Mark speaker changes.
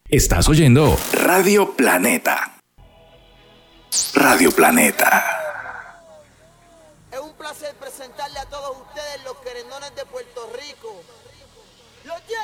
Speaker 1: Estás oyendo Radio Planeta. Radio Planeta.
Speaker 2: Es un placer presentarle a todos ustedes los querendones de Puerto Rico. ¡Los